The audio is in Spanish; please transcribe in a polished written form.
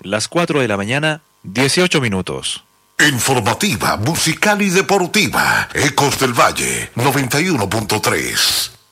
las 4 de la mañana, 18 minutos. Informativa, musical y deportiva. Ecos del Valle 91.3.